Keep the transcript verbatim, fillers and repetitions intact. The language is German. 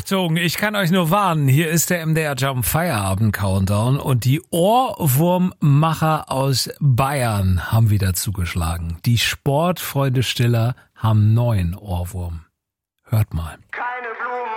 Achtung, ich kann euch nur warnen, hier ist der M D R Jump Feierabend Countdown und die Ohrwurmmacher aus Bayern haben wieder zugeschlagen. Die Sportfreunde Stiller haben neuen Ohrwurm. Hört mal. Keine